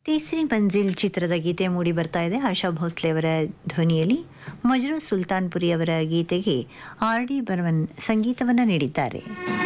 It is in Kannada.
ತೀಸರಿ ಮಂಜಿಲ್ ಚಿತ್ರದ ಗೀತೆ ಮೂಡಿ ಬರ್ತಾ ಇದೆ. ಆಶಾ ಭೋಸ್ಲೆ ಅವರ ಧ್ವನಿಯಲ್ಲಿ ಮಜ್ರೂ ಸುಲ್ತಾನ್ಪುರಿ ಅವರ ಗೀತೆಗೆ ಆರ್ ಡಿ ಬರ್ಮನ್ ಸಂಗೀತವನ್ನು ನೀಡಿದ್ದಾರೆ.